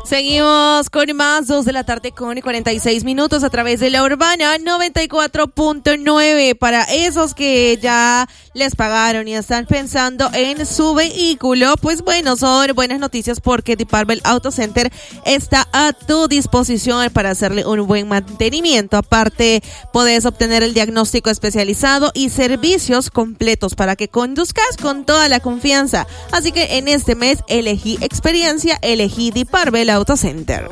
Seguimos con más, 2 de la tarde con 46 minutos a través de la Urbana 94.9. Para esos que ya les pagaron y están pensando en su vehículo, pues bueno, son buenas noticias porque Department Auto Center está a tu disposición para hacerle un buen mantenimiento. Aparte, puedes obtener el diagnóstico especializado y servicios completos para que conduzcas con toda la confianza. Así que en este mes elegí experiencia, elegí Department Auto Center.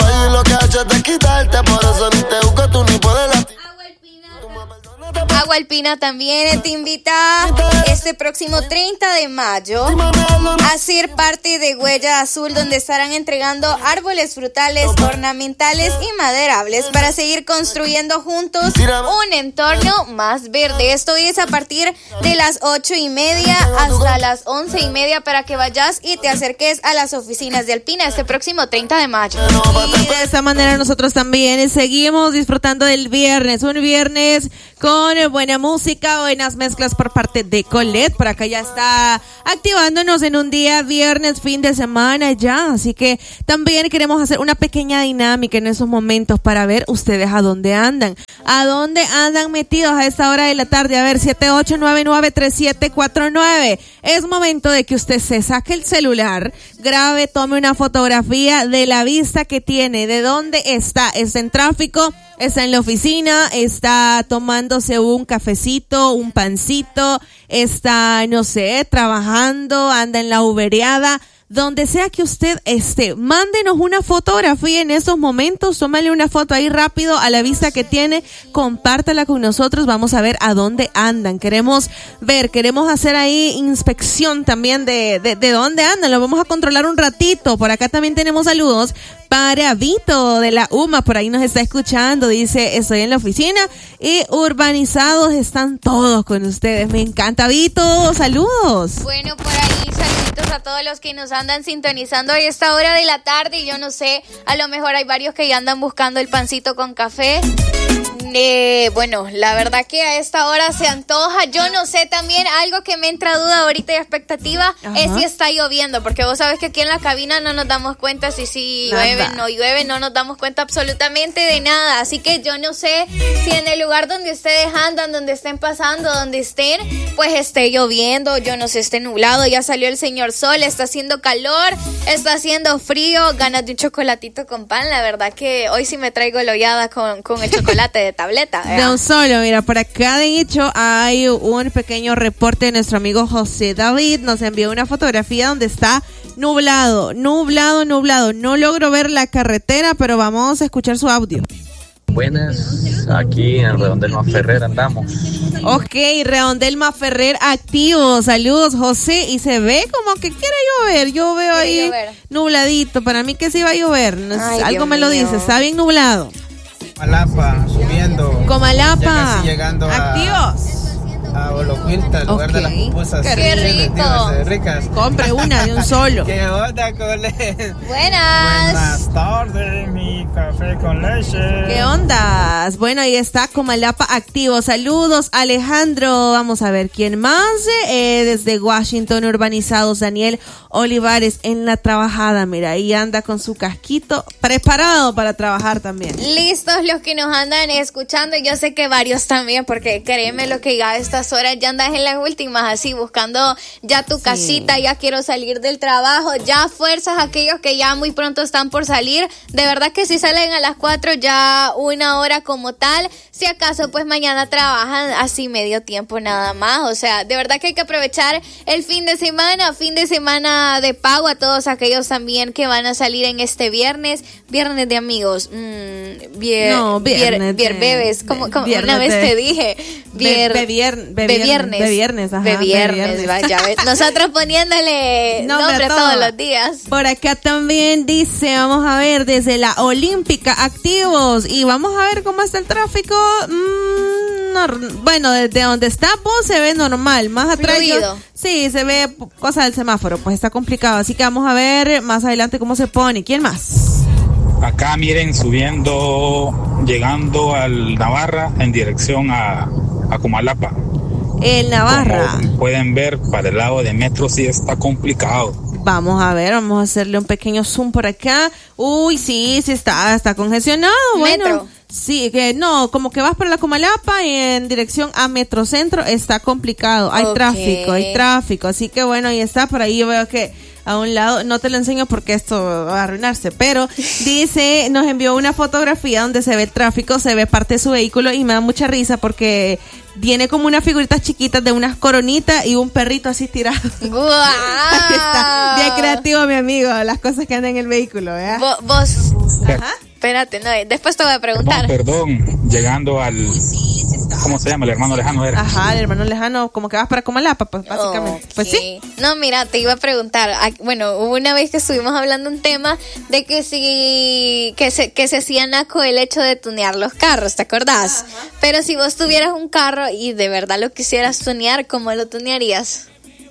Agua Alpina también te invita este próximo 30 de mayo a ser parte de Huella Azul, donde estarán entregando árboles frutales, ornamentales y maderables para seguir construyendo juntos un entorno más verde. Esto es a partir de las 8:30 hasta las 11:30 para que vayas y te acerques a las oficinas de Alpina este próximo 30 de mayo. Y de esta manera nosotros también seguimos disfrutando del viernes, un viernes con buena música, buenas mezclas por parte de Colette. Por acá ya está activándonos en un día viernes, fin de semana ya, así que también queremos hacer una pequeña dinámica en esos momentos para ver ustedes a dónde andan metidos a esta hora de la tarde. A ver, 78993749. Es momento de que usted se saque el celular, grabe, tome una fotografía de la vista que tiene, de dónde está en tráfico, está en la oficina, está tomándose un cafecito, un pancito, está, no sé, trabajando, anda en la ubereada. Donde sea que usted esté, mándenos una fotografía en esos momentos, tómale una foto ahí rápido a la vista que tiene, compártala con nosotros, vamos a ver a dónde andan, queremos hacer ahí inspección también de dónde andan, lo vamos a controlar un ratito. Por acá también tenemos saludos para Vito de la UMA, por ahí nos está escuchando, dice, estoy en la oficina y urbanizados están todos con ustedes, me encanta Vito, saludos. Bueno, por ahí saluditos a todos los que nos andan sintonizando a esta hora de la tarde, y yo no sé, a lo mejor hay varios que ya andan buscando el pancito con café. Bueno, la verdad que a esta hora se antoja. Yo no sé, también algo que me entra duda ahorita y expectativa es si está lloviendo, porque vos sabes que aquí en la cabina no nos damos cuenta si llueve, no llueve, no nos damos cuenta absolutamente de nada. Así que yo no sé si en el lugar donde ustedes andan, donde estén pasando, donde estén, pues esté lloviendo, yo no sé, esté nublado, ya salió el señor sol, está haciendo calor, está haciendo frío, ganas de un chocolatito con pan. La verdad que hoy sí me traigo lollada con el chocolate de tableta. De un solo, mira, por acá de hecho hay un pequeño reporte de nuestro amigo José David, nos envió una fotografía donde está nublado. No logro ver la carretera, pero vamos a escuchar su audio. Buenas, aquí en Redondel Maferrer andamos. Ok, Redondel Maferrer activo, saludos José, y se ve como que quiere llover, yo veo ahí nubladito, para mí que sí va a llover. Ay, algo Dios me lo dice, está bien nublado. Comalapa, subiendo. Comalapa, ya casi llegando activos. A Oloquilta, el lugar de las pupusas. ¡Qué rico! Ricas. Compre una de un solo. ¿Qué onda, Cole? Buenas tardes, mi café con leche. ¿Qué ondas? Bueno, ahí está Comalapa activo. Saludos, Alejandro. Vamos a ver quién más. Desde Washington, urbanizados, Daniel Olivares en la trabajada. Mira, ahí anda con su casquito preparado para trabajar también. Listos los que nos andan escuchando, y yo sé que varios también, porque créeme lo que ya a estas horas ya andas en las últimas, así buscando ya tu casita, ya quiero salir del trabajo, ya fuerzas aquellos que ya muy pronto están por salir. De verdad que si salen a las 4 ya una hora como tal, si acaso pues mañana trabajan así medio tiempo nada más. O sea, de verdad que hay que aprovechar el fin de semana de pago, a todos aquellos también que van a salir en este viernes de amigos, bebes, como una vez te dije, viernes, vaya, nosotros poniéndole nombre todos los días. Por acá también dice, vamos a ver, desde la Olímpica activos, y vamos a ver cómo está el tráfico. Bueno, desde donde está, pues se ve normal, más atrás sí, se ve cosa del semáforo, pues está complicado, así que vamos a ver más adelante cómo se pone. ¿Quién más? Acá miren, subiendo, llegando al Navarra en dirección a Comalapa. El Navarra. Como pueden ver, para el lado de metro sí está complicado. Vamos a ver, vamos a hacerle un pequeño zoom por acá. Uy, sí está congestionado. Bueno, Metro. sí, que no, como que vas para la Comalapa y en dirección a Metrocentro está complicado. Hay tráfico. Así que bueno, ahí está, por ahí yo veo que a un lado, no te lo enseño porque esto va a arruinarse, pero dice, nos envió una fotografía donde se ve el tráfico, se ve parte de su vehículo y me da mucha risa porque viene como unas figuritas chiquitas de unas coronitas y un perrito así tirado. ¡Guau! Está bien creativo, mi amigo, las cosas que andan en el vehículo, ¿verdad? Vos. Ajá. Espérate, no, después te voy a preguntar. Perdón, llegando al... ¿Cómo se llama? El hermano lejano era. Ajá, el hermano lejano, como que vas para Comalapa, pues básicamente. Okay. Pues sí. No, mira, te iba a preguntar. Bueno, hubo una vez que estuvimos hablando un tema de que que se hacía naco el hecho de tunear los carros, ¿te acordás? Ajá. Pero si vos tuvieras un carro y de verdad lo quisieras tunear, ¿cómo lo tunearías?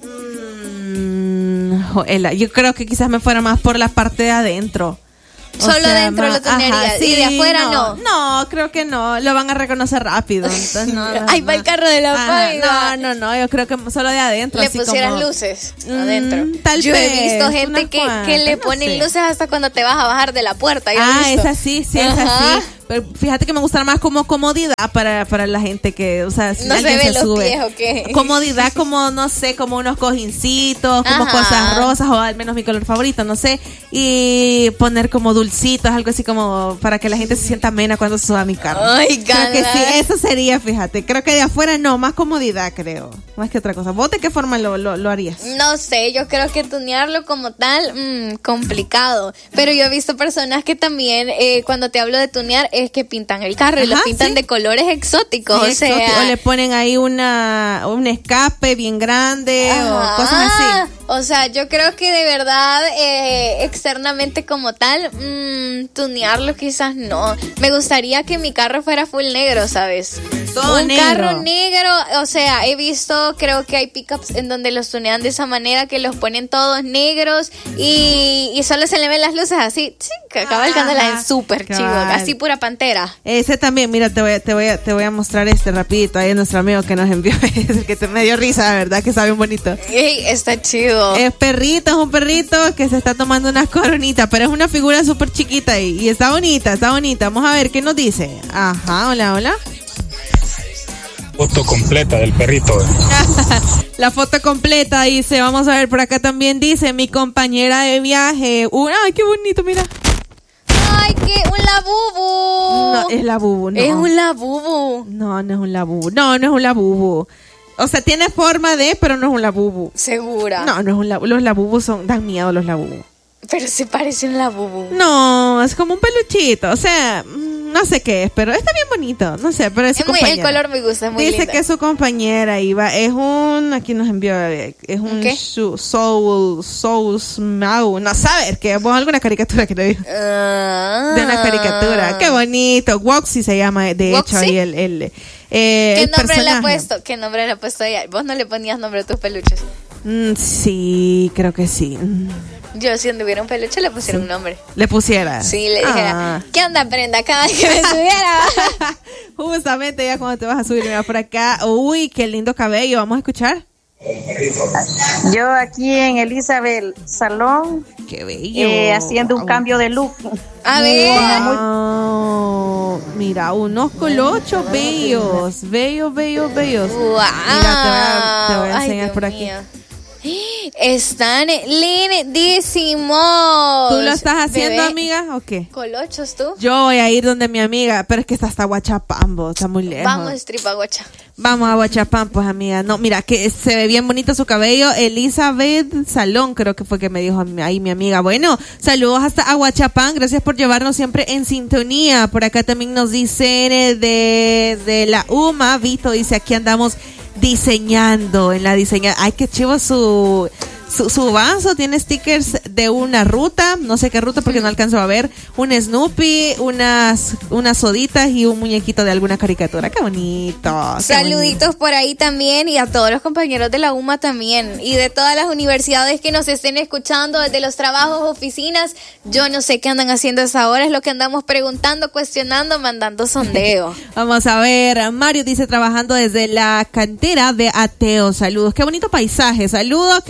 Yo creo que quizás me fuera más por la parte de adentro. Solo adentro lo tunearías, sí, y de afuera no. No, creo que no, lo van a reconocer rápido. Entonces Ahí va el carro de la Paiva. No, yo creo que solo de adentro. Le así pusieras como... luces adentro. Tal yo vez, he visto gente que le ponen luces hasta cuando te vas a bajar de la puerta. Es así, es así. Pero fíjate que me gusta más como comodidad para la gente que, o sea, si no alguien se ve se sube. Pies, ¿o qué? Comodidad como, no sé, como unos cojincitos, como cosas rosas, o al menos mi color favorito, no sé. Y poner como dulcitos, algo así como para que la gente se sienta amena cuando suba a mi carro. Ay, creo que sí, eso sería, fíjate. Creo que de afuera no, más comodidad, creo. Más que otra cosa. ¿Vos de qué forma lo harías? No sé, yo creo que tunearlo como tal, complicado. Pero yo he visto personas que también, cuando te hablo de tunear, es que pintan el carro y lo pintan de colores exóticos. Sí, o le ponen ahí un escape bien grande o cosas así. O sea, yo creo que de verdad, externamente como tal, tunearlo quizás no. Me gustaría que mi carro fuera full negro, ¿sabes? Todo un negro. Carro negro, o sea, he visto, creo que hay pickups en donde los tunean de esa manera, que los ponen todos negros y solo se le ven las luces así, cabalgándolas en súper chivo, así pura pantera. Ese también, mira, te voy a mostrar rapidito, ahí es nuestro amigo que nos envió, es el que me dio risa, ¿verdad? Que está bien bonito. Ey, está chido. Es un perrito que se está tomando unas coronitas, pero es una figura súper chiquita y está bonita. Vamos a ver qué nos dice. Ajá, hola. Foto completa del perrito. La foto completa dice, vamos a ver por acá también dice, mi compañera de viaje. Ay, qué bonito, mira. Ay, que un labubu. No, es labubu, no. Es un labubu. No es un labubu. No es un labubu. O sea, tiene forma de, pero no es un labubu. ¿Segura? No es un labubu. Los labubus dan miedo los labubus. Pero se parece un labubu. No, es como un peluchito. O sea, no sé qué es, pero está bien bonito. No sé, pero es su compañera. El color me gusta, es muy Dice linda. que su compañera iba. Es un. Aquí nos envió. Es un. ¿Qué? Soul Mau. No sabes, que vos alguna caricatura que te digo. De una caricatura. Qué bonito. Woxy se llama, de ¿Woxy? hecho, ahí el ¿Qué nombre personaje. le ha puesto? ¿Qué nombre le ha puesto ella? ¿Vos no le ponías nombre a tus peluches? Sí, creo que sí. Yo, si anduviera un peluche, le pusiera un nombre. ¿Le pusiera? Sí, le dijera, ¿qué onda, Brenda? Cada vez que me subiera. Justamente ya cuando te vas a subir, mira por acá. Uy, qué lindo cabello. Vamos a escuchar. Yo aquí en Elizabeth Salón, qué bello. haciendo un cambio de look. A ver. Wow. Mira, unos colochos bellos. Bellos. Wow. Mira, te voy a enseñar por aquí. Mío. Están lindísimos. ¿Tú lo estás haciendo, bebé? Amiga, o qué? ¿Colochos tú? Yo voy a ir donde mi amiga, pero es que está hasta Huachapambo, está muy lejos. Vamos, Tripaguacha. Vamos a Huachapán, pues, amiga. No, mira, que se ve bien bonito su cabello. Elizabeth Salón, creo que fue que me dijo ahí mi amiga. Bueno, saludos hasta Aguachapán. Gracias por llevarnos siempre en sintonía. Por acá también nos dicen de la UMA. Vito dice, aquí andamos diseñando en la diseñada. Ay, qué chivo su vaso. Tiene stickers de una ruta, no sé qué ruta porque no alcanzo a ver, un Snoopy, unas soditas y un muñequito de alguna caricatura. Qué bonito. Saluditos por ahí también y a todos los compañeros de la UMA también y de todas las universidades que nos estén escuchando, desde los trabajos, oficinas. Yo no sé qué andan haciendo a esa hora, es lo que andamos preguntando, cuestionando, mandando sondeo. Vamos a ver, Mario dice, trabajando desde la cantera de Ateo. Saludos, qué bonito paisaje, saludos, qué bonito trabajo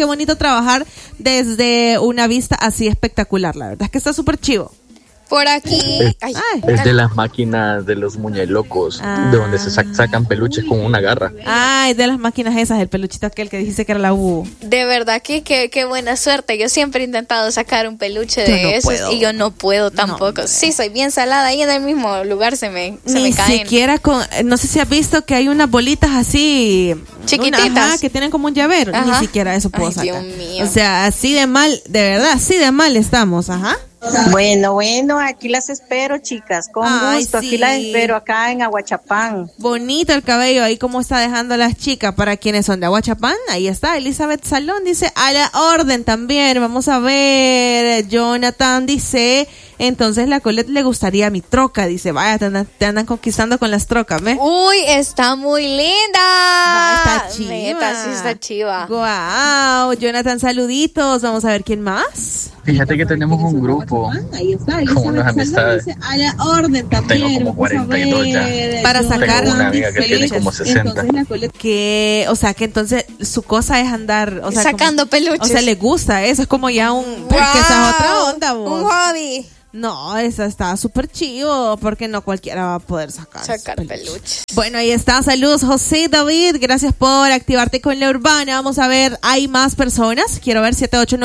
trabajar desde una vista así espectacular. La verdad es que está súper chivo. Por aquí. Es de las máquinas de los muñelocos, de donde se sacan peluches con una garra. Ay, de las máquinas esas, el peluchito aquel que dijiste que era la U. De verdad que qué buena suerte. Yo siempre he intentado sacar un peluche de esos y yo no puedo tampoco. No, sí, soy bien salada. Ahí en el mismo lugar se me caen. Ni siquiera con, no sé si has visto que hay unas bolitas así chiquititas que tienen como un llavero. Ni siquiera eso puedo sacar. Dios mío. O sea, así de mal, de verdad, así de mal estamos. Bueno, aquí las espero, chicas, con gusto. Sí. Aquí las espero acá en Aguachapán. Bonito el cabello ahí, como está dejando las chicas. Para quienes son de Aguachapán, ahí está Elizabeth Salón, dice a la orden también. Vamos a ver, Jonathan dice, entonces la Colette le gustaría mi troca, dice, vaya, te andan conquistando con las trocas, ¿ves? Uy, está muy linda. Está chiva. Neta, sí está chiva. Guau, Jonathan, saluditos. Vamos a ver quién más. Fíjate que tenemos un grupo con unas amistades. A la orden también. Tengo como 42 ya. Para sacar tengo una amiga que tiene como 60. Que, o sea, que entonces su cosa es andar, o sea, sacando como, peluches. O sea, le gusta, eso es como ya un, que esa es otra onda, vos. Un hobby. No, esa está súper chivo, porque no cualquiera va a poder sacar peluches. Bueno, ahí está. Saludos, José David. Gracias por activarte con La Urbana. Vamos a ver, hay más personas. Quiero ver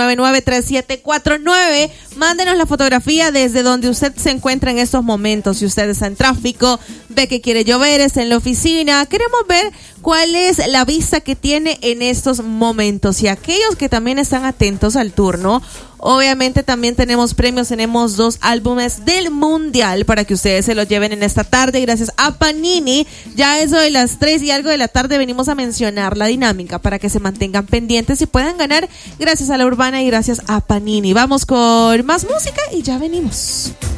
7899-3749. Mándenos la fotografía desde donde usted se encuentra en estos momentos. Si usted está en tráfico, ve que quiere llover, está en la oficina. Queremos ver cuál es la vista que tiene en estos momentos. Y aquellos que también están atentos al turno, obviamente también tenemos premios, tenemos 2 álbumes del Mundial para que ustedes se los lleven en esta tarde gracias a Panini. Ya eso de las 3 y algo de la tarde venimos a mencionar la dinámica para que se mantengan pendientes y puedan ganar gracias a La Urbana y gracias a Panini. Vamos con más música y ya venimos.